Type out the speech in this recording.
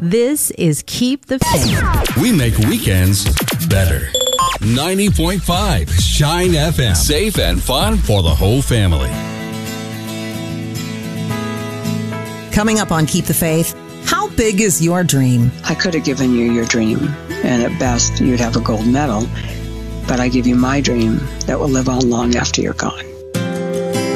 This is Keep the Faith. We make weekends better. 90.5 Shine FM. Safe and fun for the whole family. Coming up on Keep the Faith, how big is your dream? I could have given you your dream, and at best, you'd have a gold medal. But I give you my dream that will live on long after you're gone.